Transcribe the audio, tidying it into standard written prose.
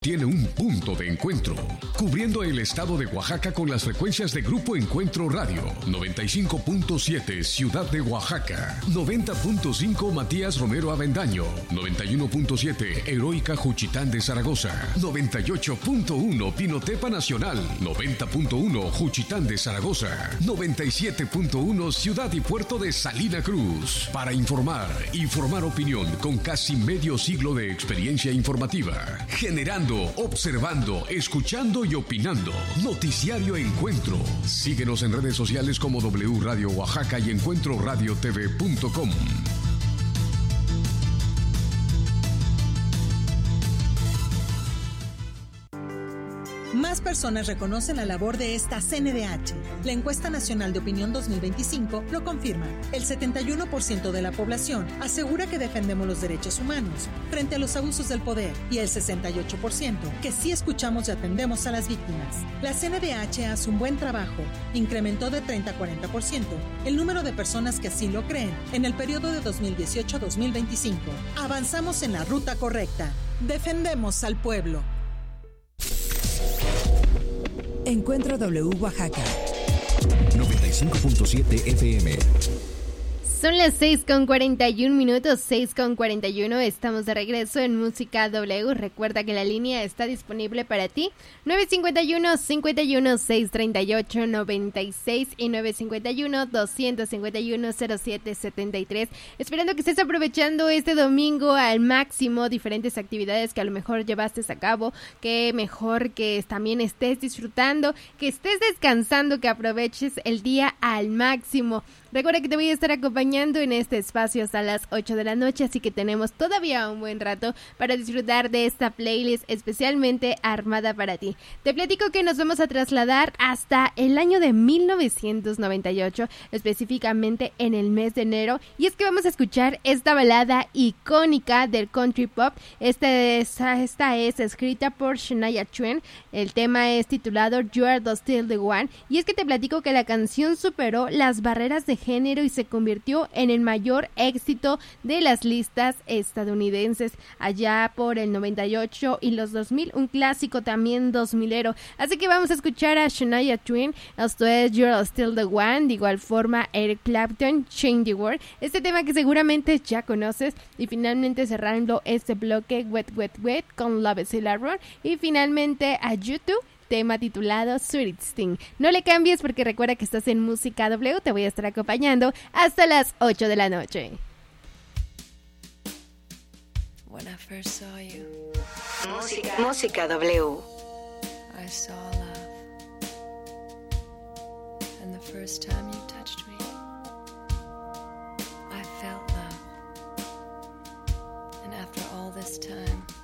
Tiene un punto de encuentro, cubriendo el estado de Oaxaca con las frecuencias de Grupo Encuentro Radio, 95.7 Ciudad de Oaxaca, 90.5 Matías Romero Avendaño, 91.7 Heroica Juchitán de Zaragoza, 98.1 Pinotepa Nacional, 90.1 Juchitán de Zaragoza, 97.1 Ciudad y Puerto de Salina Cruz. Para informar opinión con casi medio siglo de experiencia informativa, generando, observando, escuchando y opinando. Noticiario Encuentro. Síguenos en redes sociales como W Radio Oaxaca y encuentroradiotv.com. Más personas reconocen la labor de esta CNDH. La encuesta nacional de opinión 2025 lo confirma. El 71% de la población asegura que defendemos los derechos humanos frente a los abusos del poder y el 68% que sí escuchamos y atendemos a las víctimas. La CNDH hace un buen trabajo. Incrementó de 30 a 40% el número de personas que así lo creen en el periodo de 2018 a 2025. Avanzamos en la ruta correcta. Defendemos al pueblo. Encuentro W Oaxaca 95.7 FM. Son las 6:41, 6:41. Estamos de regreso en Música W. Recuerda que la línea está disponible para ti. 951-51-638-96 y 951-251-0773. Esperando que estés aprovechando este domingo al máximo diferentes actividades que a lo mejor llevaste a cabo. Que mejor que también estés disfrutando, que estés descansando, que aproveches el día al máximo. Recuerda que te voy a estar acompañando en este espacio hasta las 8 de la noche, así que tenemos todavía un buen rato para disfrutar de esta playlist especialmente armada para ti. Te platico que nos vamos a trasladar hasta el año de 1998, específicamente en el mes de enero, y es que vamos a escuchar esta balada icónica del country pop. Esta es escrita por Shania Twain. El tema es titulado You Are Still the One, y es que te platico que la canción superó las barreras de género y se convirtió en el mayor éxito de las listas estadounidenses allá por el 98 y los 2000, un clásico también 2000ero. Así que vamos a escuchar a Shania Twain. Esto es You're Still the One. De igual forma Eric Clapton, Change the World, este tema que seguramente ya conoces. Y finalmente cerrando este bloque Wet Wet Wet con Love Is Ron, y finalmente a YouTube, tema titulado Sweet Sting. No le cambies porque recuerda que estás en Música W. Te voy a estar acompañando hasta las 8 de la noche. When I first saw you, Música W. I saw love. And the first time you touched me, I felt love. And after all this time,